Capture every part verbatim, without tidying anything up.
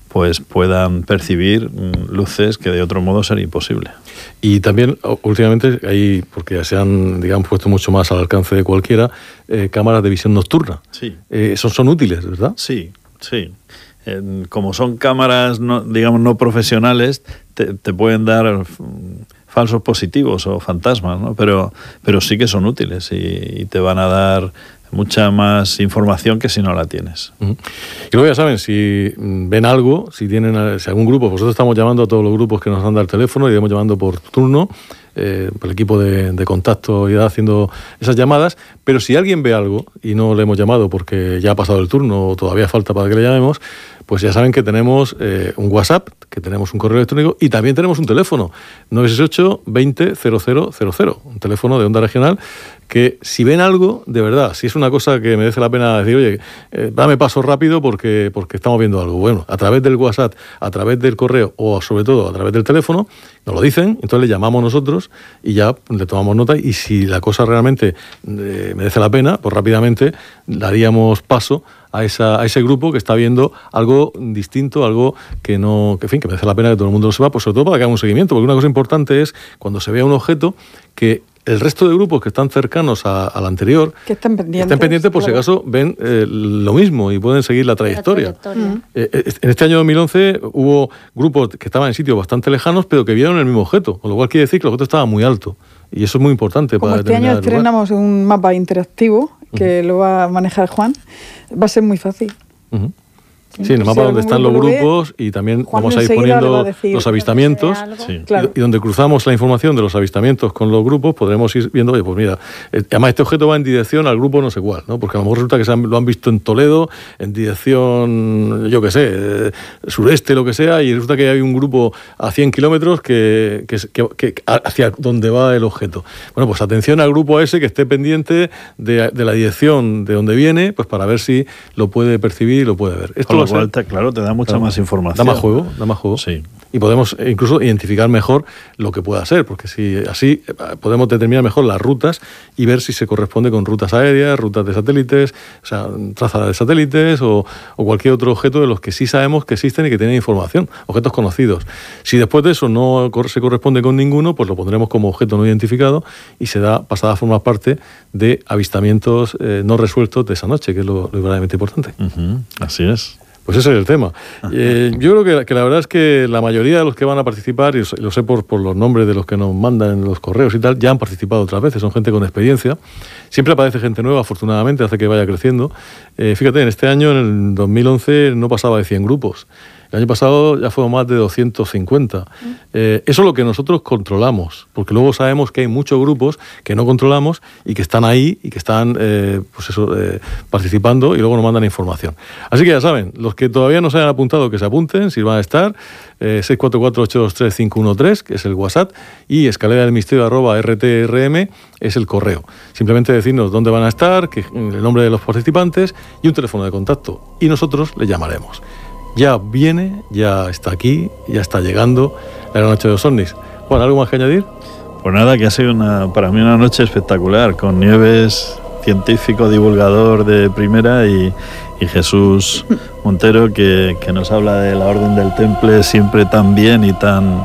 pues puedan percibir luces que de otro modo sería imposible. Y también últimamente hay, porque ya se han, digamos, puesto mucho más al alcance de cualquiera, eh, cámaras de visión nocturna. Sí. Eh, son, son útiles, ¿verdad? Sí, sí. Eh, como son cámaras, no, digamos, no profesionales, te, te pueden dar falsos positivos o fantasmas, ¿no? Pero, pero sí que son útiles y, y te van a dar mucha más información que si no la tienes. Uh-huh. Y luego ya saben, si ven algo, si tienen si algún grupo, nosotros estamos llamando a todos los grupos que nos han dado el teléfono y iremos llamando por turno, eh, por el equipo de, de contacto irá haciendo esas llamadas, pero si alguien ve algo y no le hemos llamado porque ya ha pasado el turno o todavía falta para que le llamemos, pues ya saben que tenemos eh, un WhatsApp, que tenemos un correo electrónico y también tenemos un teléfono, nueve seis ocho, veinte, cero cero cero cero, un teléfono de Onda Regional, que si ven algo, de verdad, si es una cosa que merece la pena decir, oye, eh, dame paso rápido porque, porque estamos viendo algo. Bueno, a través del WhatsApp, a través del correo o sobre todo a través del teléfono, nos lo dicen, entonces le llamamos nosotros y ya le tomamos nota y si la cosa realmente eh, merece la pena, pues rápidamente daríamos paso a, esa, a ese grupo que está viendo algo distinto, algo que no, que en fin, que merece la pena que todo el mundo lo sepa, pues sobre todo para que haga un seguimiento, porque una cosa importante es cuando se vea un objeto que el resto de grupos que están cercanos a, al anterior que estén pendientes, estén pendientes por claro. si acaso ven eh, lo mismo y pueden seguir la trayectoria. La trayectoria. Uh-huh. Eh, en este año dos mil once hubo grupos que estaban en sitios bastante lejanos, pero que vieron el mismo objeto, con lo cual quiere decir que el objeto estaba muy alto. Y eso es muy importante. Como para este año estrenamos un mapa interactivo que uh-huh. lo va a manejar Juan, va a ser muy fácil. Uh-huh. Sí, en el mapa donde están los grupos y también Juan vamos a ir poniendo los avistamientos sí. claro. y, y donde cruzamos la información de los avistamientos con los grupos podremos ir viendo, oye, pues mira, eh, además este objeto va en dirección al grupo no sé cuál, ¿no? Porque a lo mejor resulta que se han, lo han visto en Toledo, en dirección, yo qué sé, eh, sureste, lo que sea, y resulta que hay un grupo a cien kilómetros que, que, que, que hacia donde va el objeto. Bueno, pues atención al grupo ese que esté pendiente de, de la dirección de donde viene, pues para ver si lo puede percibir y lo puede ver. Esto Con lo cual, te, claro, te da mucha claro, más información. Da más juego, da más juego. Sí. Y podemos incluso identificar mejor lo que pueda ser, porque si así podemos determinar mejor las rutas y ver si se corresponde con rutas aéreas, rutas de satélites, o sea, trazas de satélites o, o cualquier otro objeto de los que sí sabemos que existen y que tienen información, objetos conocidos. Si después de eso no se corresponde con ninguno, pues lo pondremos como objeto no identificado y se da pasada a formar parte de avistamientos eh, no resueltos de esa noche, que es lo, lo verdaderamente importante. Uh-huh. Así es. Pues ese es el tema. Eh, yo creo que, que la verdad es que la mayoría de los que van a participar, y lo sé por, por los nombres de los que nos mandan en los correos y tal, ya han participado otras veces, son gente con experiencia. Siempre aparece gente nueva, afortunadamente, hace que vaya creciendo. Eh, fíjate, en este año, en el dos mil once, no pasaba de cien grupos. El año pasado ya fueron más de doscientos cincuenta. Eh, eso es lo que nosotros controlamos, porque luego sabemos que hay muchos grupos que no controlamos y que están ahí y que están eh, pues eso, eh, participando y luego nos mandan información. Así que ya saben, los que todavía no se hayan apuntado, que se apunten, si van a estar, eh, seis cuatro cuatro, ocho dos tres, cinco uno tres, que es el WhatsApp, y escalera del misterio arroba r t r m es el correo. Simplemente decirnos dónde van a estar, que, el nombre de los participantes y un teléfono de contacto, y nosotros les llamaremos. Ya viene, ya está aquí, ya está llegando la gran noche de los ovnis. Bueno, ¿algo más que añadir? Pues nada, que ha sido una, para mí una noche espectacular, con Nieves, científico, divulgador de primera, y, y Jesús Montero, que, que nos habla de la Orden del Temple siempre tan bien y tan,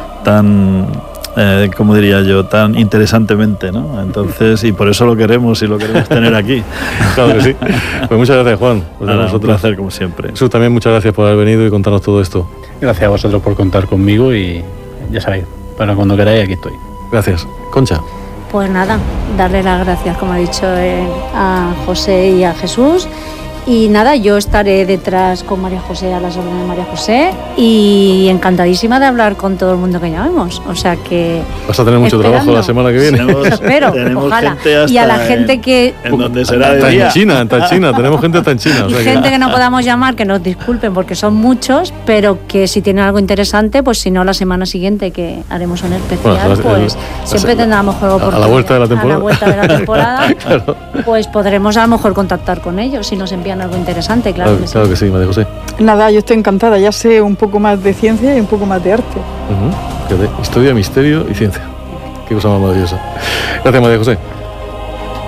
tan eh, como diría yo, tan interesantemente, ¿no? Entonces, y por eso lo queremos y lo queremos tener aquí. Claro que sí. Pues muchas gracias, Juan. Pues nada, un placer, como siempre. Jesús, también muchas gracias por haber venido y contarnos todo esto. Gracias a vosotros por contar conmigo y ya sabéis, para cuando queráis aquí estoy. Gracias. Concha. Pues nada, darle las gracias, como ha dicho, eh, a José y a Jesús. Y nada, yo estaré detrás con María José, a las órdenes de María José, y encantadísima de hablar con todo el mundo que llamemos. O sea que... Vas a tener mucho esperando. trabajo la semana que viene. Tenemos, espero, tenemos ojalá. Gente Y a la gente en, que... En donde será de hasta día. en China, hasta en China. Tenemos gente hasta en China. Y o sea gente que... que no podamos llamar, que nos disculpen porque son muchos, pero que si tienen algo interesante, pues si no, la semana siguiente que haremos un especial, bueno, pues el, siempre el, tendrá a lo mejor oportunidad. A la vuelta de la temporada. A la vuelta de la temporada, claro. Pues podremos a lo mejor contactar con ellos si nos envían algo interesante, claro, Claro, que sí. claro que sí, María José. Nada, yo estoy encantada, ya sé un poco más de ciencia y un poco más de arte. Uh-huh. Historia, misterio y ciencia. Qué cosa más maravillosa. Gracias, María José.